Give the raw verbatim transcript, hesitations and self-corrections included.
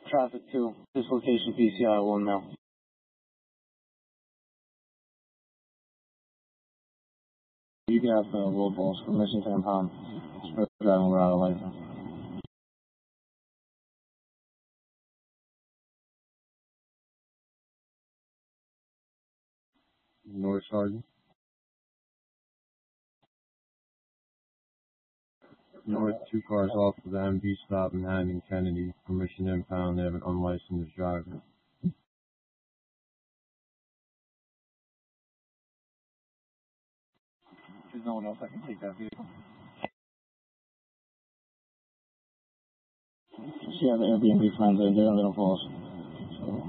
Traffic two, dislocation P C I one now. You can have uh, roll balls permission to impound. Driving without a license. North Sergeant. North, two cars off of the M V stop, Manhattan and Kennedy. Permission to impound. They have an unlicensed driver. There's no one else that can take that vehicle. Yeah, the Airbnb friends are there in Little Falls.